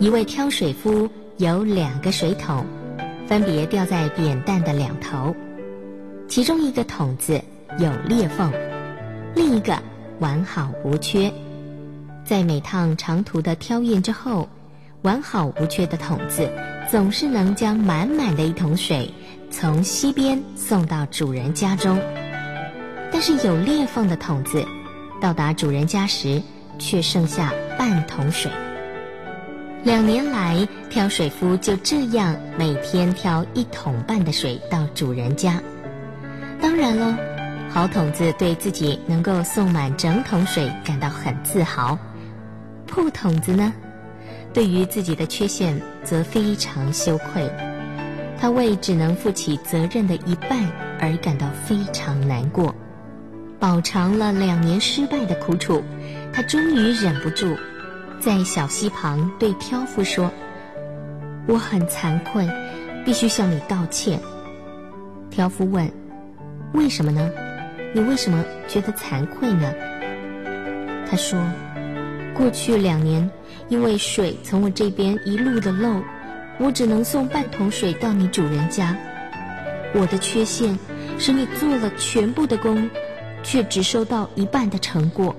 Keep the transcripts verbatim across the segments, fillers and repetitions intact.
一位挑水夫有两个水桶，分别吊在扁担的两头，其中一个桶子有裂缝，另一个完好无缺。在每趟长途的挑运之后，完好无缺的桶子总是能将满满的一桶水从西边送到主人家中，但是有裂缝的桶子到达主人家时却剩下半桶水。两年来，挑水夫就这样每天挑一桶半的水到主人家。当然咯，好桶子对自己能够送满整桶水感到很自豪，破桶子呢，对于自己的缺陷则非常羞愧，他为只能负起责任的一半而感到非常难过。饱尝了两年失败的苦楚，他终于忍不住在小溪旁对挑夫说：我很惭愧，必须向你道歉。挑夫问：为什么呢？你为什么觉得惭愧呢？他说：过去两年因为水从我这边一路的漏，我只能送半桶水到你主人家。我的缺陷使你做了全部的工，却只收到一半的成果。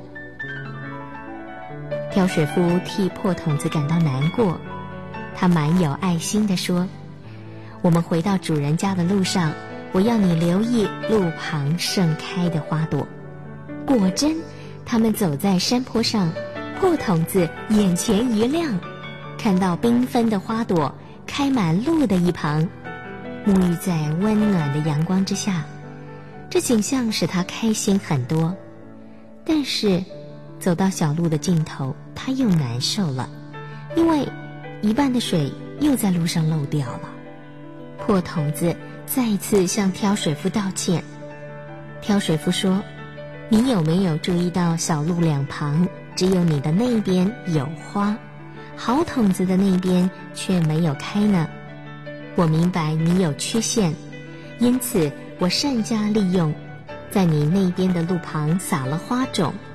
挑水夫替破桶子感到难过，他蛮有爱心地说：我们回到主人家的路上，我要你留意路旁盛开的花朵。果真，他们走在山坡上，破桶子眼前一亮，看到缤纷的花朵开满路的一旁，沐浴在温暖的阳光之下，这景象使他开心很多。但是走到小路的尽头，他又难受了，因为一半的水又在路上漏掉了。破桶子再次向挑水夫道歉。挑水夫说：你有没有注意到小路两旁只有你的那边有花，好桶子的那边却没有开呢？我明白你有缺陷，因此我善加利用，在你那边的路旁撒了花种，